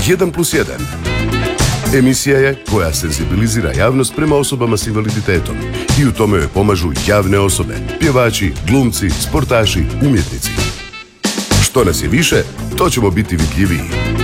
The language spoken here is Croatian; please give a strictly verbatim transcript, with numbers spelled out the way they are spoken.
jedan plus jedan. Emisija je koja senzibilizira javnost prema osobama s invaliditetom i u tome joj pomažu javne osobe, pjevači, glumci, sportaši, umjetnici. Što nas je više, to ćemo biti vidljiviji.